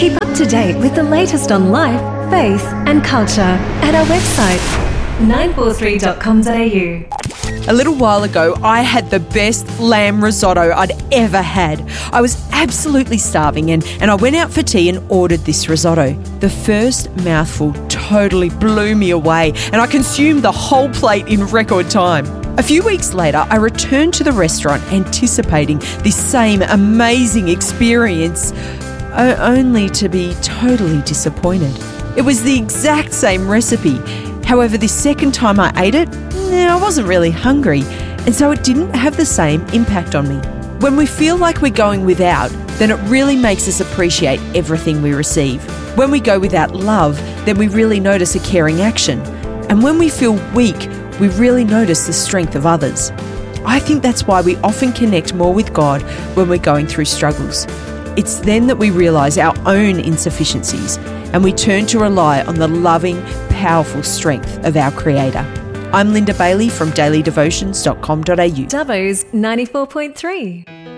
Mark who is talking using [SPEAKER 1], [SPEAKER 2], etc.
[SPEAKER 1] Keep up to date with the latest on life, faith and culture at our website 943.com.au.
[SPEAKER 2] A little while ago, I had the best lamb risotto I'd ever had. I was absolutely starving and I went out for tea and ordered this risotto. The first mouthful totally blew me away and I consumed the whole plate in record time. A few weeks later, I returned to the restaurant anticipating this same amazing experience, only to be totally disappointed. It was the exact same recipe. However, the second time I ate it, I wasn't really hungry, and so it didn't have the same impact on me. When we feel like we're going without, then it really makes us appreciate everything we receive. When we go without love, then we really notice a caring action. And when we feel weak, we really notice the strength of others. I think that's why we often connect more with God when we're going through struggles. It's then that we realise our own insufficiencies and we turn to rely on the loving, powerful strength of our Creator. I'm Linda Bailey from dailydevotions.com.au.
[SPEAKER 1] Dubbo's 94.3.